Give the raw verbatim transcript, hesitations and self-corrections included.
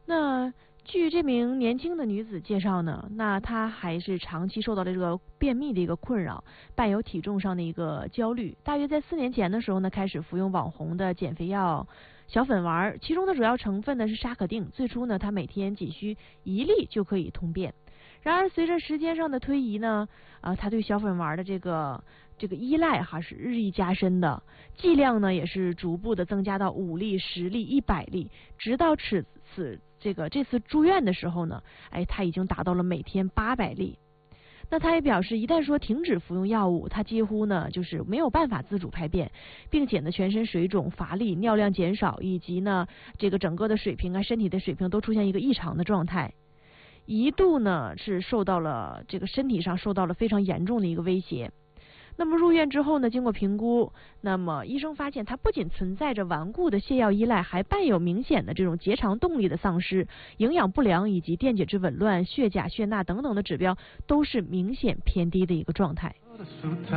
那据这名年轻的女子介绍呢，那她还是长期受到了这个便秘的一个困扰，伴有体重上的一个焦虑。大约在四年前的时候呢，开始服用网红的减肥药小粉丸，其中的主要成分呢是沙可定。最初呢，她每天仅需一粒就可以通便。然而，随着时间上的推移呢，啊、呃，她对小粉丸的这个这个依赖哈是日益加深的，剂量呢也是逐步的增加到五粒、十粒、一百粒，直到此此这个这次住院的时候呢，哎，她已经达到了每天八百粒。那他也表示，一旦说停止服用药物，他几乎呢就是没有办法自主排便，并且呢全身水肿、乏力、尿量减少，以及呢这个整个的水平啊、身体的水平都出现一个异常的状态。一度呢是受到了这个身体上受到了非常严重的一个威胁。那么入院之后呢，经过评估，那么医生发现他不仅存在着顽固的泻药依赖，还伴有明显的这种结肠动力的丧失、营养不良以及电解质紊乱、血钾、血钠等等的指标都是明显偏低的一个状态。